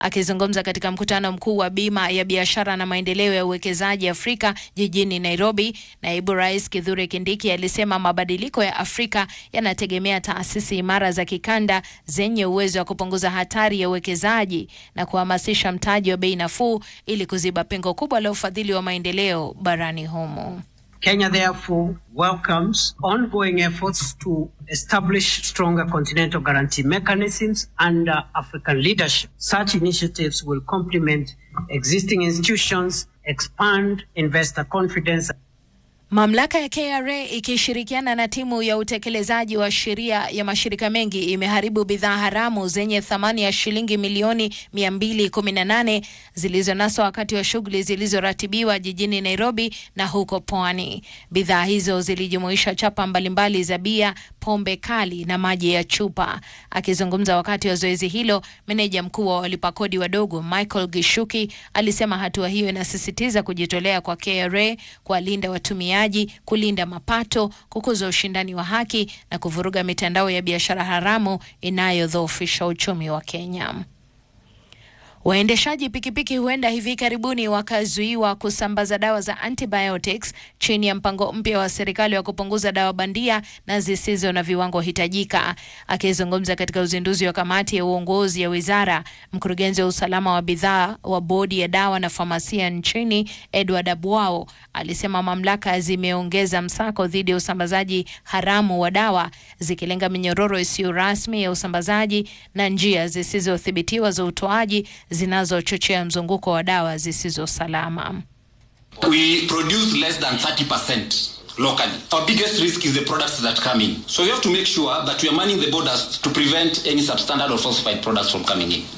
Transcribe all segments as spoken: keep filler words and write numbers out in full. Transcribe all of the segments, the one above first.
Akizungumza katika mkutano mkuu wa bima ya biashara na maendeleo ya uwekezaji Afrika jijini Nairobi, naibu rais Kithure Kindiki alisema mabadiliko ya Afrika yanategemea taasisi imara za kikanda zenye uwezo wa kupunguza hatari ya uwekezaji na kuhamasisha mtaji wa bei nafuu ili kuziba pengo kubwa la ufadhili wa maendeleo barani humo. Kenya therefore welcomes ongoing efforts to establish stronger continental guarantee mechanisms under African leadership. Such initiatives will complement existing institutions, expand investor confidence. Mamlaka ya K R A ikishirikiana na timu ya utekelezaji wa sheria ya mashirika mengi imeharibu bidhaa haramu zenye thamani ya shilingi milioni mia mbili kumi na nane zilizonaswa wakati wa shughuli zilizoratibiwa jijini Nairobi na huko Pwani. Bidhaa hizo zilijumuisha chapa mbalimbali za bia, pombe kali na maji ya chupa. Akizungumza wakati wa zoezi hilo, meneja mkuu wa walipa kodi wadogo Michael Gishuki alisema hatua hiyo inasisitiza kujitolea kwa K R A kuwalinda watumiaji, kulinda mapato, kukuza ushindani wa haki na kuvuruga mitandao ya biashara haramu inayodhoofisha uchumi wa Kenya. Waendeshaji pikipiki huenda hivi karibuni wakazuiwa kusambaza dawa za antibiotics chini ya mpango mpya wa serikali wa kupunguza dawa bandia na zisizo na viwango hitajika. Akizungumza katika uzinduzi wa kamati ya uongozi ya wizara, mkurugenzi wa usalama wa bidhaa wa bodi ya dawa na famasia nchini Edward Abuao alisema mamlaka zimeongeza msako dhidi ya usambazaji haramu wa dawa, zikilenga minyororo isiyo rasmi ya usambazaji na njia zisizothibitiwa za utoaji zinazochochea mzunguko wa dawa zisizo salama. We produce less than thirty percent locally. Our biggest risk is the products that come in. So we have to make sure that we are manning the borders to prevent any substandard or falsified products from coming in.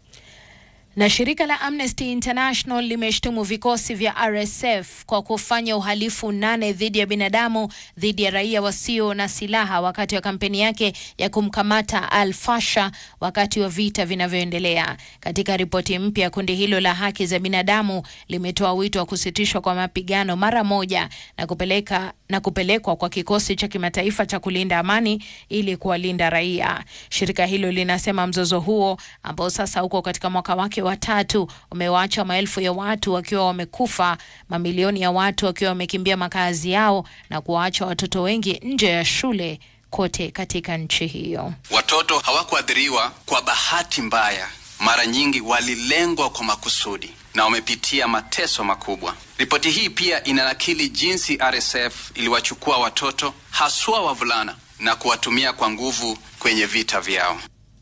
Na shirika la Amnesty International limeshtumu vikosi vya R S F kwa kufanya uhalifu nane dhidi ya binadamu dhidi ya raia wasio na silaha wakati wa kampeni yake ya kumkamata Al-Fasha wakati wa vita vinavyoendelea. Katika ripoti mpya, kundi hilo la haki za binadamu limetoa wito wa kusitishwa kwa mapigano mara moja na kupeleka na kupelekwa kwa kikosi cha kimataifa cha kulinda amani ili kuwalinda raia. Shirika hilo linasema mzozo huo ambao sasa uko katika mwaka wake wa tatu umewaacha maelfu ya watu wakiwa wamekufa, mamilioni ya watu wakiwa wamekimbia makazi yao na kuwaacha watoto wengi nje ya shule kote katika nchi hiyo. Watoto hawakuathiriwa kwa bahati mbaya, mara nyingi walilengwa kwa makusudi na wamepitia mateso makubwa. Ripoti hii pia inanakili jinsi R S F iliwachukua watoto, haswa wavulana, na kuwatumia kwa nguvu kwenye vita vyao.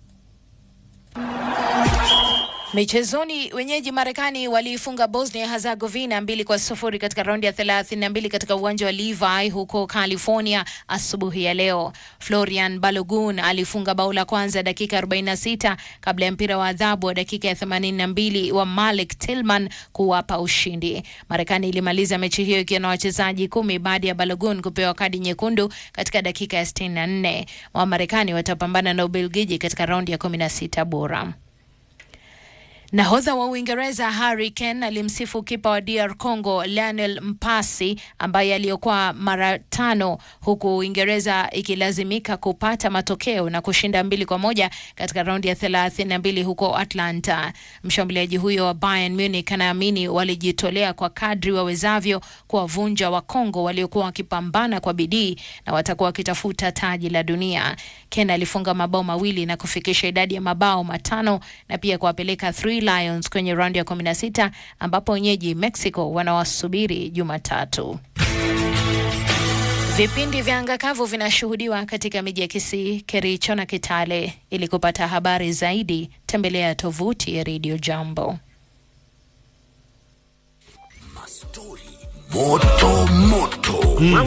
Michezoni, wenyeji Marekani waliifunga Bosnia Herzegovina mbili kwa sufuri katika raundi ya thelathini na mbili katika uwanja wa Levi huko California asubuhi ya leo. Florian Balogun alifunga bao la kwanza dakika arobaini na sita kabla ya mpira wa adhabu wa dakika ya themanini na mbili wa Malik Tillman kuwapa ushindi. Marekani ilimaliza mechi hiyo ikiwa na wachezaji kumi baada ya Balogun kupewa kadi nyekundu katika dakika ya sitini na nne. Wa Marekani watapambana na Ubelgiji katika raundi ya kumi na sita bora. Nahodha wa Uingereza Harry Kane alimsifu kipa wa D R Congo Lionel Mpasi ambaye aliokuwa mara tano, huku Uingereza ikilazimika kupata matokeo na kushinda mbili kwa moja katika raundi ya thelathini na mbili huko Atlanta. Mshambuliaji huyo wa Bayern Munich anaamini walijitolea kwa kadri wawezavyo kuwavunja wa Kongo waliokuwa wakipambana kwa bidii na watakuwa wakitafuta taji la dunia. Kane alifunga mabao mawili na kufikisha idadi ya mabao matano na pia kuwapeleka Three Lions kwenye raundi ya kumi na sita ambapo wenyeji Mexico wanawasubiri Jumatatu. Vipindi vya anga kavu vinashuhudiwa katika miji ya Kisii, Kericho na Kitale. Ili kupata habari zaidi, tembelea tovuti ya Radio Jambo. Mastori moto moto. Mm.